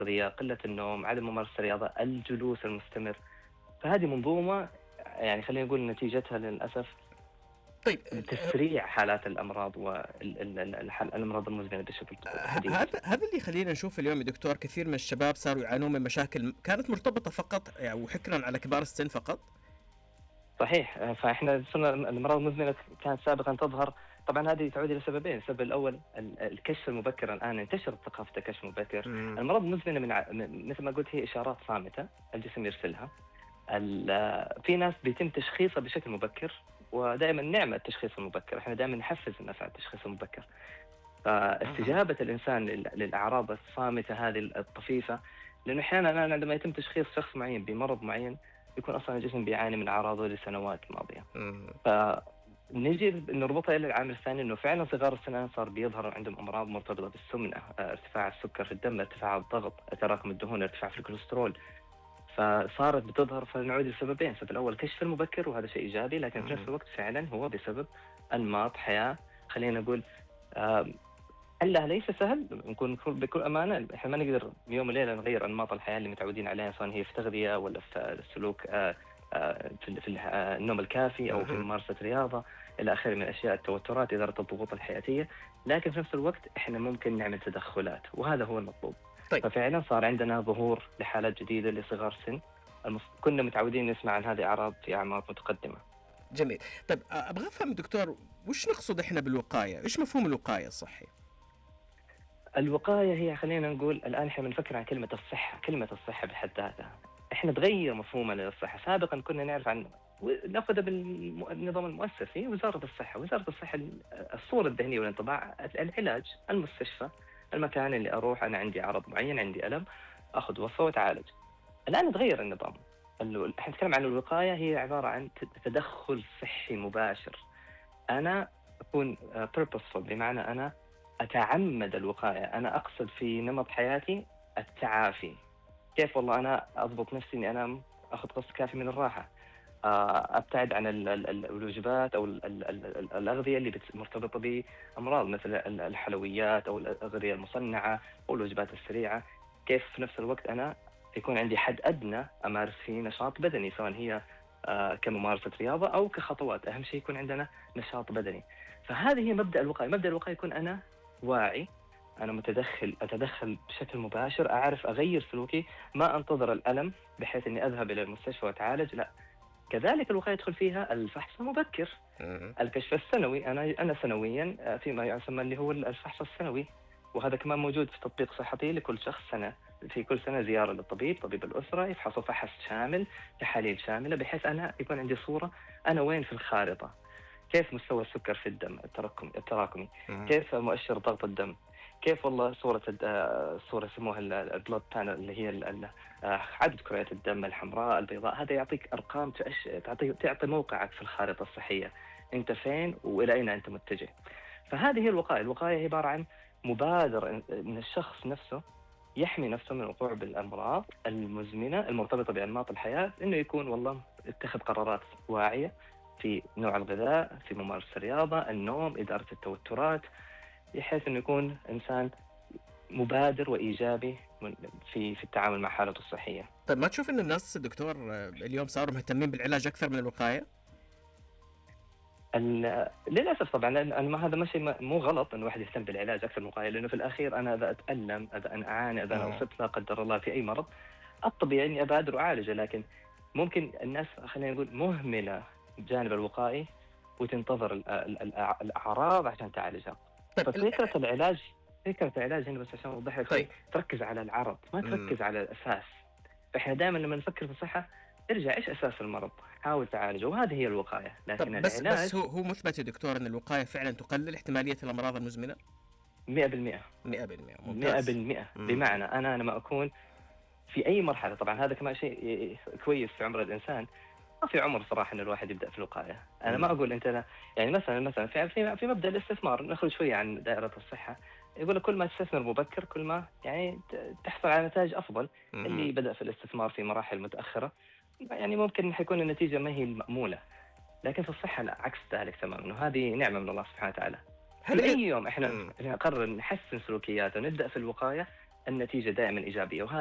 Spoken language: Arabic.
التغذية، قلة النوم، عدم ممارسة الرياضة، الجلوس المستمر. فهذه منظومة يعني خلينا نقول نتيجتها للأسف طيب تسريع حالات الأمراض والأمراض المزمنة بشكل حديث. هذا اللي يخلينا نشوف اليوم يا دكتور كثير من الشباب صاروا يعانون من مشاكل كانت مرتبطة فقط يعني وحكرا على كبار السن فقط. صحيح. فإحنا صرنا الأمراض المزمنة كانت سابقا تظهر، طبعا هذه تعود إلى سببين. السبب الأول الكشف المبكر، الآن انتشرت ثقافة الكشف المبكر. مم. المرض المزمنة مثل ما قلت هي إشارات صامتة الجسم يرسلها. في ناس بيتم تشخيصها بشكل مبكر، ودائما نعمل التشخيص المبكر، احنا دائما نحفز الناس على التشخيص المبكر. فاستجابة الإنسان للأعراض الصامتة هذه الطفيفة، لأنه أحيانا الآن عندما يتم تشخيص شخص معين بمرض معين يكون أصلا الجسم بيعاني من أعراضه لسنوات ماضية. مم. فنجي نربطها إلى العامل الثاني، إنه فعلا صغار السن صار بيظهر عندهم أمراض مرتبطة بالسمنة، ارتفاع السكر في الدم، ارتفاع الضغط، تراكم الدهون، ارتفاع في الكوليسترول. فصارت بتظهر، فنعود لسببين. السبب الأول كشف المبكر وهذا شيء إيجابي، لكن في نفس الوقت فعلا هو بسبب أنماط حياة خلينا نقول حلها ليس سهل. نكون بكل أمانة إحنا ما نقدر يوم وليلة نغير أنماط الحياة اللي متعودين عليها، سواء هي في تغذية ولا في السلوك، في النوم الكافي أو في ممارسة رياضة إلى آخره من أشياء، التوترات، إدارة الضغوط الحياتية. لكن في نفس الوقت إحنا ممكن نعمل تدخلات، وهذا هو المطلوب. طيب ففعلا صار عندنا ظهور لحالات جديدة لصغار السن. كنا متعودين نسمع عن هذه الأعراض في أعمار متقدمة. جميل. طيب ابغى افهم دكتور وش نقصد احنا بالوقايه؟ ايش مفهوم الوقايه الصحي؟ الوقاية هي خلينا نقول الآن إحنا بنفكر عن كلمة الصحة. كلمة الصحة بحد ذاتها إحنا تغير مفهومنا للصحة. سابقا كنا نعرف عن، نأخذ بالنظام المؤسسي، وزارة الصحة. وزارة الصحة الصورة الذهنية والانطباع العلاج، المستشفى، المكان اللي أروح أنا عندي عرض معين، عندي ألم، أخذ وصفة وأتعالج. الآن تغير النظام. إحنا نتكلم عن الوقاية، هي عبارة عن تدخل صحي مباشر. أنا أكون purposeful، بمعنى أنا أتعمد الوقاية. أنا أقصد في نمط حياتي التعافي. كيف؟ والله أنا أضبط نفسي إني أنام، أخذ قسط كافي من الراحة، أبتعد عن الوجبات أو الأغذية اللي مرتبطة بأمراض مثل الحلويات أو الأغذية المصنعة أو الوجبات السريعة. كيف في نفس الوقت أنا يكون عندي حد أدنى أمارس فيه نشاط بدني، سواء هي كممارسة رياضة أو كخطوات. أهم شيء يكون عندنا نشاط بدني. فهذه هي مبدأ الوقاية. مبدأ الوقاية يكون أنا واعي، أنا أتدخل بشكل مباشر، أعرف أغير سلوكي، ما أنتظر الألم بحيث أني أذهب إلى المستشفى وأتعالج، لا. كذلك الوقاية يدخل فيها الفحص المبكر، الكشف السنوي. أنا سنويا فيما يسمى اللي هو الفحص السنوي، وهذا كمان موجود في تطبيق صحتي لكل شخص. في كل سنة زيارة للطبيب، طبيب الأسرة، يفحصه فحص شامل، تحاليل شاملة، بحيث أنا يكون عندي صورة أنا وين في الخارطة. كيف مستوى السكر في الدم التراكمي، كيف مؤشر ضغط الدم، كيف والله صورة يسموها البلود بانل، اللي هي عدد كريات الدم الحمراء البيضاء. هذا يعطيك أرقام تعطي موقعك في الخارطة الصحية، أنت فين وإلى أين أنت متجه. فهذه هي الوقاية. الوقاية هي عبارة عن مبادرة من الشخص نفسه يحمي نفسه من الوقوع بالأمراض المزمنة المرتبطة بأنماط الحياة، إنه يكون والله اتخذ قرارات واعية في نوع الغذاء، في ممارسة الرياضة، النوم، إدارة التوترات، بحيث إنه يكون إنسان مبادر وإيجابي في التعامل مع حالته الصحية. طيب ما تشوف ان الناس دكتور اليوم صاروا مهتمين بالعلاج اكثر من الوقايه؟ للأسف طبعا، لأن هذا مش مو غلط إنه واحد يهتم بالعلاج أكثر من الوقاية، لأنه في الأخير أنا إذا أتألم، إذا أنا أعاني، إذا أنا أصبت لا قدر الله في أي مرض، الطبيعي إني أبادر وأعالجه. لكن ممكن الناس خلينا نقول مهملة الجانب الوقائي وتنتظر الأعراض عشان تعالجها. طيب فكرة العلاج هنا، بس عشان أوضح لك طيب. شيء، تركز على العرض، ما تركز على الأساس. فإحنا دائما لما نفكر في الصحة، ارجع إيش أساس المرض، حاول تعالجه، وهذه هي الوقاية. لكن طب بس العلاج هو مثبت يا دكتور ان الوقايه فعلا تقلل احتماليه الامراض المزمنه؟ 100%. 100%. ممتاز. 100%. بمعنى أنا لما أكون في أي مرحلة، طبعا هذا كمان شيء كويس في عمر الإنسان. ما في عمر صراحة إن الواحد يبدأ في الوقاية. أنا ما أقول أنت يعني مثلا في مبدأ الاستثمار، نخرج شوية عن دائرة الصحة. يقول لك كل ما تستثمر مبكر كل ما يعني تحصل على نتائج أفضل. اللي بدأ في الاستثمار في مراحل متأخرة يعني ممكن حيكون النتيجة ما هي المأمولة. لكن في الصحة لا، عكس ذلك تماما، وهذه نعمة من الله سبحانه وتعالى. هل في أي يوم إحنا نقرر نحسن سلوكياتنا ونبدأ في الوقاية، النتيجة دائما إيجابية.